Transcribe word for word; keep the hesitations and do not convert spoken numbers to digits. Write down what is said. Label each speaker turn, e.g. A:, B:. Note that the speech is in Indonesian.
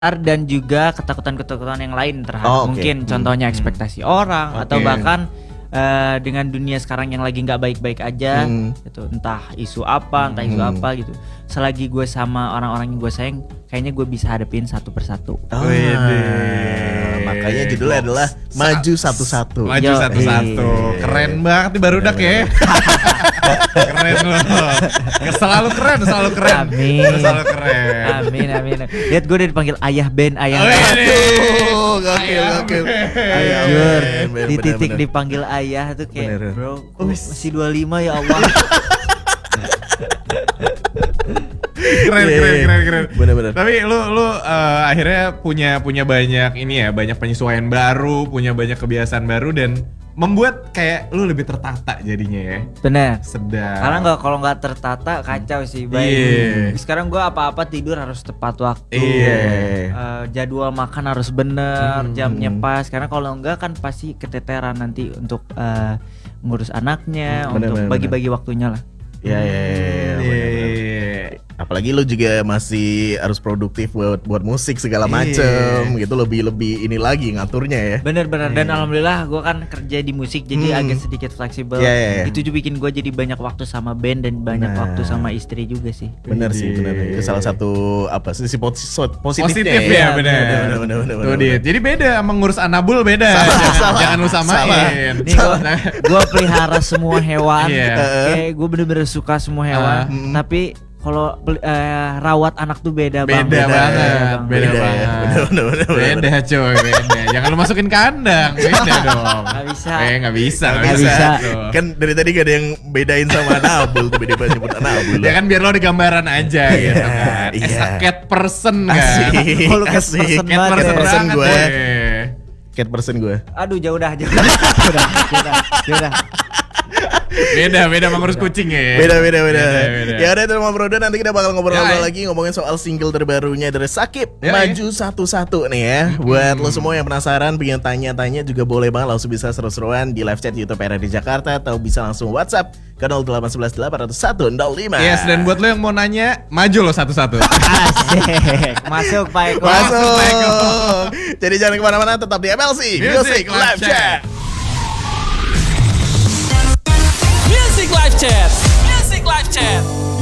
A: dan juga ketakutan-ketakutan yang lain terhadap
B: Oh, okay.
A: mungkin
B: hmm.
A: contohnya ekspektasi orang
C: Okay.
A: atau bahkan uh, dengan dunia sekarang yang lagi nggak baik-baik aja
B: Hmm.
A: gitu, entah isu apa entah isu
B: Hmm.
A: apa gitu, selagi gue sama orang-orang yang gue sayang kayaknya gue bisa hadapin satu persatu.
B: Ah,
C: Wede.
B: makanya judulnya adalah Maju Satu-Satu.
C: Maju
A: Yo,
C: satu-satu.
B: iya.
C: Keren banget nih barudak ya. Keren loh. Selalu keren, selalu keren.
A: Amin.
C: Selalu keren.
A: Amin amin. Lihat gue udah dipanggil ayah band, ayah
C: Oh,
A: band.
C: iya.
B: Aduh, gokil, gokil.
C: Ayah
A: Jujur,
B: Bener,
A: di
B: bener,
A: titik
B: bener.
A: dipanggil ayah tuh kayak
B: Bener.
A: bro kok masih dua puluh lima ya Allah.
C: Keren,
B: Iya,
C: keren,
B: iya.
C: keren, keren.
B: Bener-bener.
C: Tapi lu lu uh, akhirnya punya punya banyak ini ya, banyak penyesuaian baru, punya banyak kebiasaan baru dan membuat kayak lu lebih tertata jadinya ya.
A: Bener.
C: Sedap.
A: Karena nggak kalau nggak tertata kacau sih. Baik.
C: Iya.
A: Sekarang gue apa-apa tidur harus tepat waktu.
C: Iya.
A: Eh, jadwal makan harus bener,
B: Hmm.
A: jamnya pas. Karena kalau enggak kan pasti keteteran nanti untuk eh, ngurus anaknya,
B: Hmm, bener,
A: untuk
B: bener,
A: bagi-bagi waktunya lah.
B: Ya, ya, ya, ya, bener-bener. Apalagi lu juga masih harus produktif buat buat musik segala
C: Iya.
B: macem gitu, lebih-lebih ini lagi ngaturnya ya.
A: Bener-bener. Dan alhamdulillah gue kan kerja di musik jadi
B: Hmm.
A: agak sedikit fleksibel.
B: Iya, iya, iya.
A: Itu juga bikin gue jadi banyak waktu sama band dan banyak
B: Nah.
A: waktu sama istri juga sih.
B: Bener sih,
C: Iya.
B: bener. Itu salah satu apa sih positifnya
C: Positif ya,
A: Iya,
C: bener.
B: bener, bener, bener, bener,
C: Tuh,
B: bener.
C: Dit. Jadi beda sama ngurus anabul beda.
B: Salah,
C: jangan,
B: salah.
C: jangan lu samain.
B: Salah.
A: Nih gua, gua pelihara semua hewan.
C: Iya.
A: Kayak gue bener-bener suka semua hewan.
C: Ah.
B: Hmm.
A: Tapi kalau pel- eh, rawat anak tuh beda,
C: Beda
A: bang.
C: banget,
A: Bang.
C: beda,
B: Beda ya.
C: banget.
B: Bener, bener, bener, bener.
C: Beda coy, beda. Jangan lu masukin kandang, beda dong.
A: Nggak bisa.
C: Eh, nggak bisa, nggak
A: Nggak
C: bisa.
A: bisa.
C: Tuh.
B: Kan dari tadi gak ada yang bedain sama Anabul, tiba-tiba nyebut Anabul.
C: Ya kan biar lo di gambaran aja
B: Iya,
C: gitu kan. As
B: iya.
C: a cat person kan.
B: Asik,
A: Oh, lu cat
B: asik.
A: person
C: Cat
A: banget
C: person
A: ya.
B: person
C: banget
B: gue.
C: deh.
B: Cat person gue.
A: Aduh jauh dah, jauh dah. Jauh dah, jauh dah, jauh dah.
C: Beda, beda sama ngurus kucing ya.
B: Beda, beda, beda.
C: beda.
B: Ya udah itu sama Bro Dan, nanti kita bakal ngobrol-ngobrol
C: Ya,
B: lagi ngomongin soal single terbarunya dari Sakib,
C: Ya,
B: Maju Satu-Satu nih ya. Buat lo semua yang penasaran, pengen tanya-tanya juga boleh banget, langsung bisa seru-seruan di live chat YouTube R R D Jakarta atau bisa langsung WhatsApp ke nol delapan satu satu delapan nol satu nol lima.
C: Yes, dan buat lo yang mau nanya, maju lo satu-satu.
A: Asik. Masuk Pak Eko.
B: Masuk.
C: Pak Eko.
B: Jadi jangan kemana-mana, tetap di M L C Music Live Chat.
D: Music Live Chat. Music Live Chat.